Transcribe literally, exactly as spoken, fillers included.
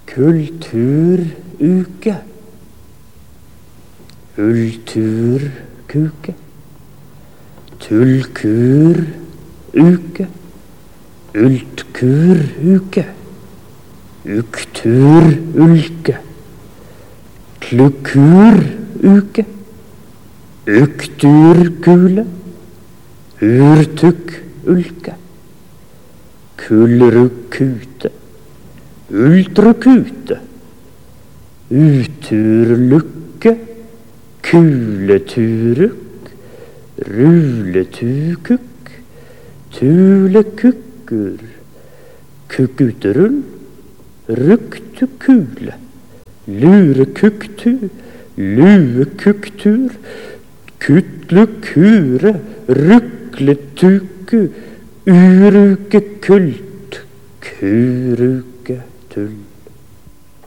Kulturuke. Ulturkuke. Tullkuruke. Ultkuruke. Ukturulke. Klukkuruke. Ukturkule. Urtukulke. Kullrukute. Ultrukute. Uturlukke. Kuleturuk. Ruletukuk. Tulekukkur. Kukuterull. Ruktukule. Lurekuktu. Luekuktur. Kutlukure. Rukletuku. Urukekult. Kuruketull.